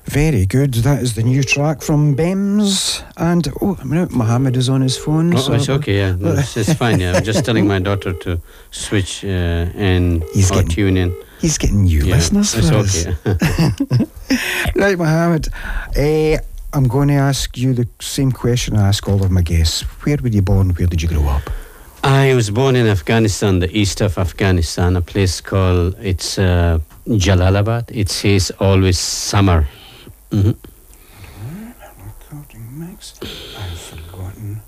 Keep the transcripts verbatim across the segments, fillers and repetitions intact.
Very good. That is the new track from Bems. And, oh, a minute, Mohammed is on his phone. Oh, so it's okay, yeah. No, it's, it's fine, yeah. I'm just telling my daughter to switch uh, and He's or getting- tune in. He's getting new Yeah, listeners for it's us. okay. Right, Mohammed. Uh, I'm going to ask you the same question I ask all of my guests. Where were you born? Where did you grow up? I was born in Afghanistan, the east of Afghanistan, a place called, it's uh, Jalalabad. It says always summer. Mm-hmm. Recording mix. I've forgotten.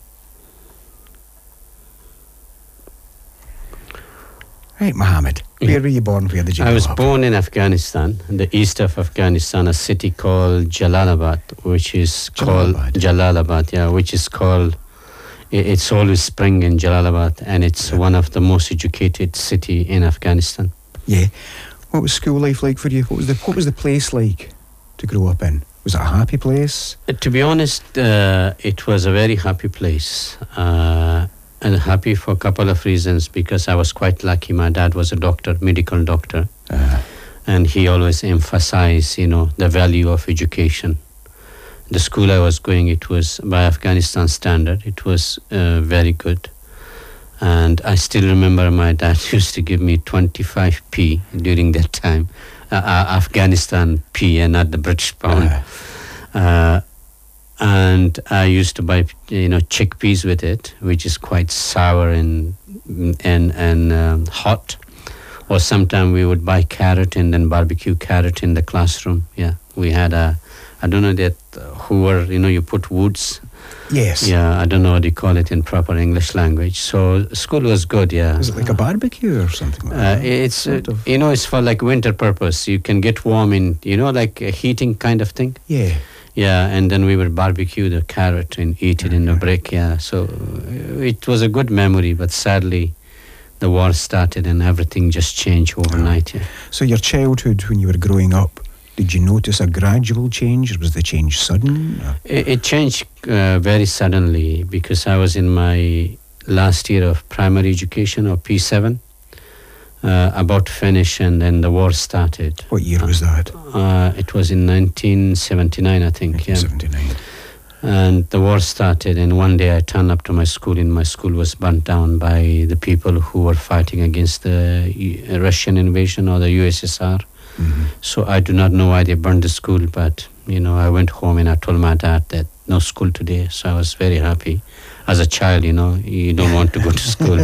Right, Mohammed. Where Yeah. were you born? Where did you I grow was up? born in Afghanistan, in the east of Afghanistan, a city called Jalalabad, which is called Jalalabad. Jalalabad, yeah, which is called, i- it's always spring in Jalalabad, and it's Yeah. one of the most educated city in Afghanistan. Yeah. What was school life like for you? What was the What was the place like to grow up in? Was it a happy place? Uh, To be honest, uh, it was a very happy place. Uh, and happy for a couple of reasons, because I was quite lucky. My dad was a doctor, medical doctor, Uh, and he always emphasized, you know, the value of education. The school I was going, it was by Afghanistan standard. It was uh, very good. And I still remember my dad used to give me twenty-five p during that time, uh, uh, Afghanistan p and not the British pound. uh, Uh, and I used to buy, you know, chickpeas with it, which is quite sour and and and um, hot. Or sometimes we would buy carrot and then barbecue carrot in the classroom. Yeah, we had a, I don't know that uh, who were, you know, you put woods. yes. Yeah, I don't know what you call it in proper English language. So school was good. Yeah. Was it like a barbecue or something like Uh, that? it's uh, Sort of. you know, it's for like winter purpose. You can get warm in, you know, like a heating kind of thing. Yeah. Yeah, and then we would barbecue the carrot and eat it in the brick. Yeah, so uh, it was a good memory, but sadly, the war started and everything just changed overnight. Yeah. So your childhood, when you were growing up, did you notice a gradual change, or was the change sudden? Or- It, it changed uh, very suddenly because I was in my last year of primary education, or P seven, uh, about to finish, and then the war started. What year was that? Uh, it was in nineteen seventy-nine, I think. nineteen Yeah. seventy-nine. And the war started, and one day I turned up to my school, and my school was burnt down by the people who were fighting against the U- Russian invasion or the U S S R. Mhm. So I do not know why they burned the school, but, you know, I went home and I told my dad that no school today. So I was very happy. As a child, you know, you don't want to go to school.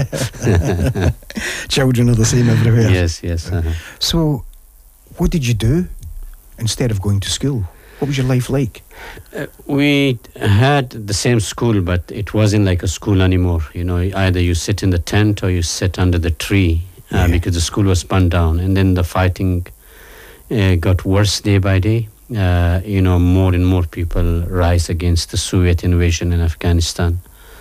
Children are the same everywhere. Yes, yes. Uh-huh. So, what did you do instead of going to school? What was your life like? Uh, we had the same school, but it wasn't like a school anymore. You know, either you sit in the tent or you sit under the tree, uh, Yeah. because the school was burned down. And then the fighting uh, got worse day by day. Uh, you know, more and more people rise against the Soviet invasion in Afghanistan.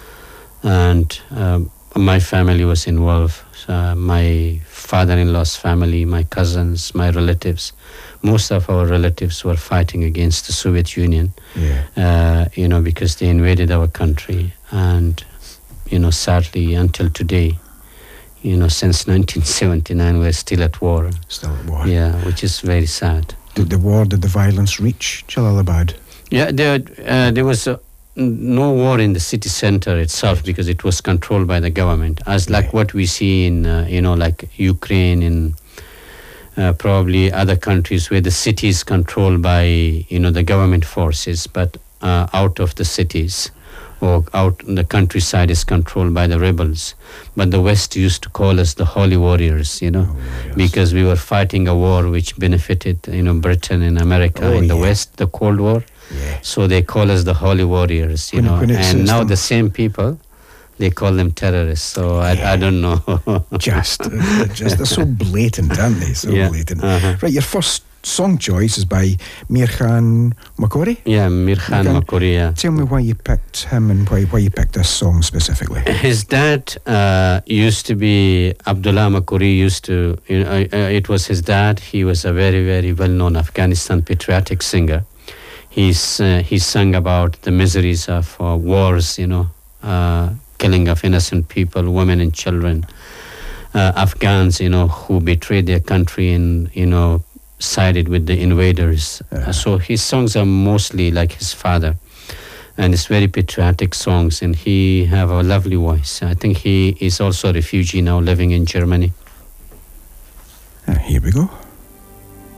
And um, my family was involved. Uh, my father-in-law's family, my cousins, my relatives. Most of our relatives were fighting against the Soviet Union, Yeah. uh, you know, because they invaded our country. And, you know, sadly, until today, you know, since nineteen seventy-nine, we're still at war. Still at war. Yeah, which is very sad. Did the war, did the violence reach Jalalabad? Yeah, there, uh, there was uh, n- no war in the city center itself because it was controlled by the government. As like Right. what we see in, uh, you know, like Ukraine and uh, probably other countries where the city is controlled by, you know, the government forces, but uh, out of the cities or out in the countryside is controlled by the rebels. But the West used to call us the holy warriors, you know, Oh, yes. because we were fighting a war which benefited, you know, Britain and America Oh, in the yeah. West, the Cold War. Yeah. So they call us the holy warriors, you When- know, when it and says now them- the same people, they call them terrorists. So I, Yeah. I don't know. Just, uh, just, they're so blatant, aren't they? So Yeah. blatant. Uh-huh. Right, your first song choice is by Mir Khan Makori. Yeah, Mir Khan Okay. Makori, yeah. Tell me why you picked him and why, why you picked this song specifically. His dad uh, used to be Abdullah Makori. Used to, you know, uh, uh, it was his dad. He was a very, very well-known Afghanistan patriotic singer. He's uh, he sang about the miseries of uh, wars, you know, uh, killing of innocent people, women and children, uh, Afghans, you know, who betrayed their country and, you know, sided with the invaders. Uh, so his songs are mostly like his father, and it's very patriotic songs, and he have a lovely voice. I think he is also a refugee now living in Germany. Uh, here we go.